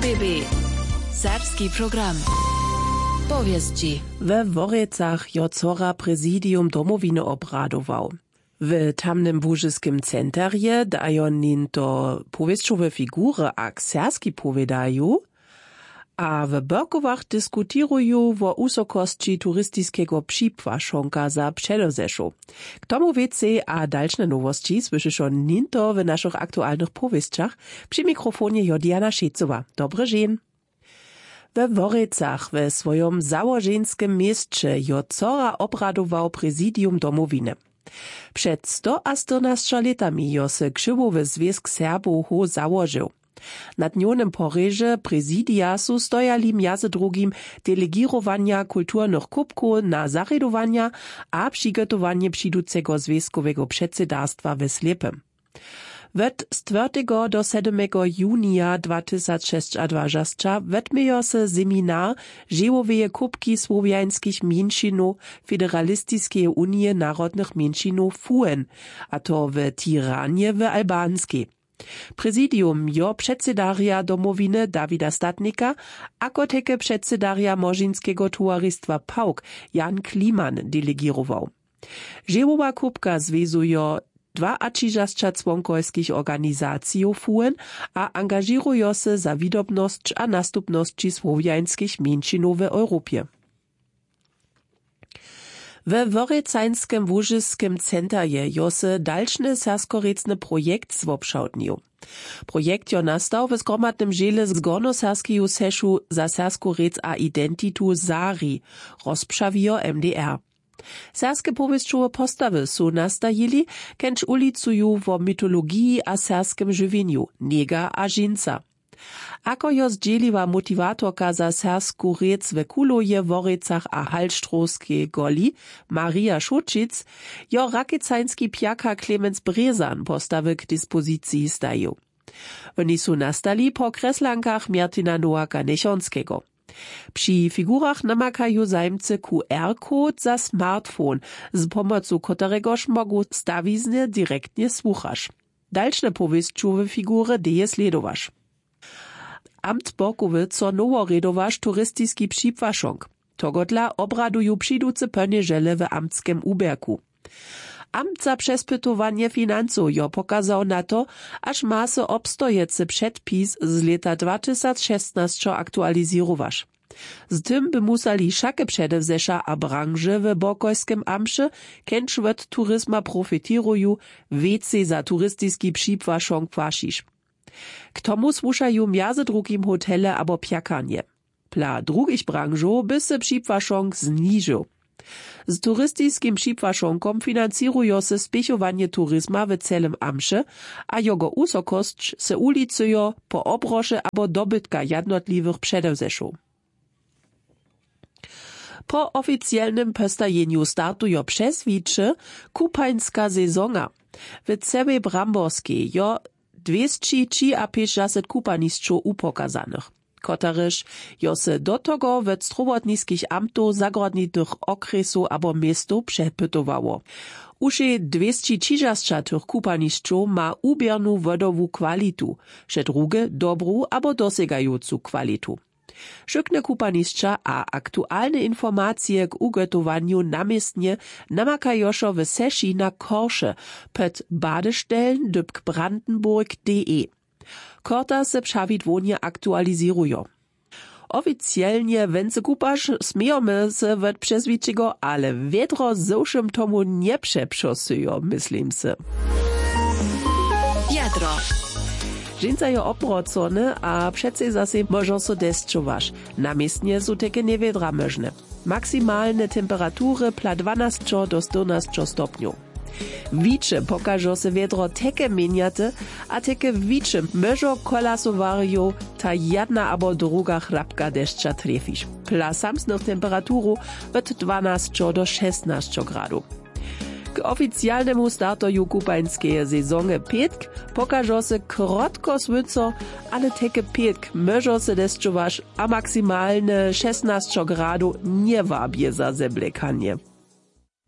RBB. Serbski program. Powieści. We Worjecach jo cora prezidium domowiny obradował. W tamnym wóżyskim centarje dają nin to powieściowe figury a ksjarski powiedają, a w Berkowach dyskutirują o usokości turystyckiego przypłaszonka za Przedozeszu. K tomu więcej a dalsze nowości słyszyszą ninto w naszych aktualnych powieściach przy mikrofonie Jodiana Szejcowa. Dobry dzień. We Worjecach we swojom założenskim mieście jo cora obradował prezidium domowiny. Przed 114 latami jo se Krzywowy Związk Serbów założył. Na dnionym poreże prezidia su stojali między drugim delegirowania kulturnych kubków na zaredowania a przygotowanie przyjducego związkowego przedsiędarstwa we Slepem. Od 4 do 7 junia 2026 odmieją se seminar Dziełowe kubki słowiańskich mięścinów Federalistycznej Unii Narodnych Mięścinów FUN, a to w Tiranie w Albanskiej. Prezidium jo przedsedaria domowiny Dawida Statnika, ako teke przedsedaria Morzynskiego towarzystwa PAUK Jan Kliman delegirował. Dziełowa kubka związuje 32 członkowskich organizacji FUN a angażują się za widobność a nastupności słowiańskich mięścinów w Europie. We Worjecańskim wóżyskim centarje jo se dalszny serskorecny projekt zwobszałdnił. Projekt jo nastał w zgromadnym dziele z Gornoserskiego Seszu za Serskorecz a identitu ZARI, rozprzawio MDR. Serskie powieściowe postawy su nastajili, kęć ulicuju wo mitologii a serskim żywieniu, nega a żinca. Ako jo zdzieliwa motivatorka za sersku rec w Kuloje, Worjecach a Halštrowskiej goli, Maria Šučic, jo rakecański pjaka Klemens Brezan postawy k dyspozycji stają. Oni su nastali po kreslankach Martina Nowaka Nechonskiego. Przy figurach namakają zajmcy QR-kod za smartfon, z pomocą któregoż mogą stawizny direktnie słuchać. Dalsze powieściowe figury deje sledowasz. Amt Borkowico nowo redowasz turystycki przypłaszonk. Togodla obradują przyjduce pönieżele w amtskim uberku. Amt za przespytowanie finansów jo pokazał na to, aż ma se obstojecy przedpis z lata 2016 aktualizować. Z tym by museli wszakie przedewzesza a branże w Borkojskim amsze, kęć od turyzma profitirują, więcej za turystycki przypłaszonk płacisz. K tomu słuchają między drugim hotele abo pjakanie. Dla drugich branżów by se przypłaszonk zniżył. Z turystycznym przypłaszonkom financirują se spiechowanie turyzma w celym amsze, a jego usokość se ulicują po obroże abo dobytka jednotliwych przedewzeszów. Po oficjalnym postajeniu startują przezwicze kupańska sezona. W całej Bramborskiej jo 250 kupaniszczów upokazanych. Kotaryż jo se do tego w strowotnickich amtów zagrodnitych okresów abo miastów przepytowało. Uże 230 tych kupaniszczów ma ubierną wodową kwalitu, że drugie dobrą abo dosegającą kwalitu. Szykne kupaniszcza a aktualne informacje k ugotowaniu namiestnie namakajošo w seši na Korsze pod badestellen.brandenburg.de. Korta se przawidłonie aktualizują. Oficjalnie węce kupasz smijamy se od przezwiczego, ale wiedro zowszym tomu nie przeprzasują, myslím se. Jadro. Dżinca je obrocone, a přece zase možno so deszczować. Namiestnie su teke niewiedra możne. Maksymalne temperatury pla 12 do 14 stopniów. Wicze pokażą se wiedro teke mieniate, a teke wicze możno kolasowariu ta jedna abo druga chrapka deszcza trefisz. Pla samsnych temperaturu od 12 do 16 gradów. K oficjalnemu startoju kupańskiej sezony pietk pokażą se krotko słyco, ale teke pietk możą se deszczować, a maksymalne 16 gradów nie wabie za zeblekanie.